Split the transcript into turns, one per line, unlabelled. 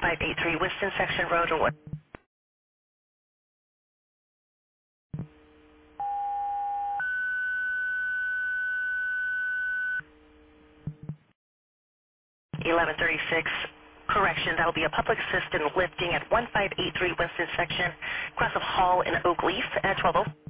1583 Winston Section Road or what? 1136. Correction, that'll be a public assistant lifting at 1583 Winston Section, across of Hall and Oak Leaf at 12:00.